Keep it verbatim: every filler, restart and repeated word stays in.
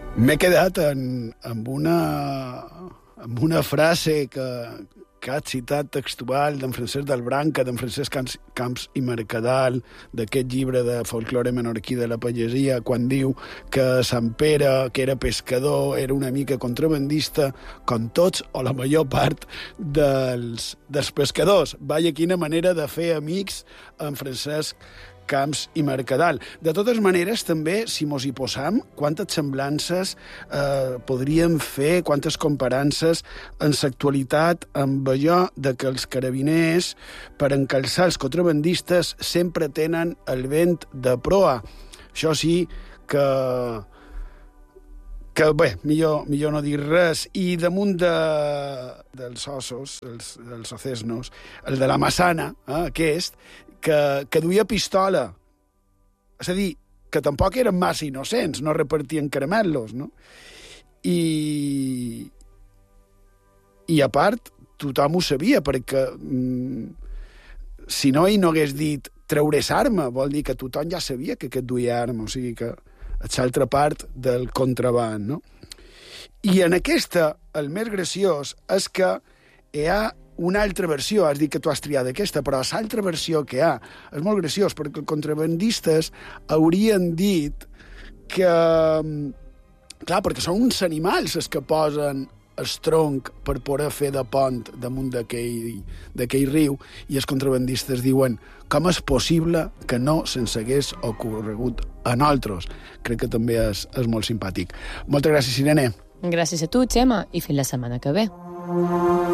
M'he quedat en, amb, una, amb una frase que, que ha citat textual d'en Francesc del Branca, d'en Francesc Camps, Camps i Mercadal, d'aquest llibre de folklore menorquí de la pagesia, quan diu que Sant Pere, que era pescador, era una mica contrabandista, com tots o la major part dels, dels pescadors. Vaja, quina manera de fer amics en Francesc Camps i Mercadal. De totes maneres, també, si mos hi posam, quantes semblances eh, podríem fer, quantes comparances en l'actualitat amb allò de que els carabiners, per encalçar els contrabandistes, sempre tenen el vent de proa. Això sí que... que, bé, millor, millor no dir res. I damunt de, dels ossos, els, dels ocesnos, el de la Massana, eh, aquest, que, que duia pistola. És a dir, que tampoc eren massa innocents, no repartien caramelos, no? I, i a part, tothom ho sabia, perquè mm, si no, ell no hagués dit treure's arma, vol dir que tothom ja sabia que aquest duia arma, o sigui que és l'altra part del contraband, no? I en aquesta, el més graciós és que hi ha una altra versió, has dit que tu has triat aquesta, però l'altra versió que hi ha és molt graciós, perquè els contrabandistes haurien dit que... Clar, perquè són uns animals els que posen el tronc per poder fer de pont damunt d'aquell riu, i els contrabandistes diuen com és possible que no se'ns hagués ocorregut a nosaltres. Crec que també és, és molt simpàtic. Moltes gràcies, Irene. Gràcies a tu, Xema, i fins la setmana que ve.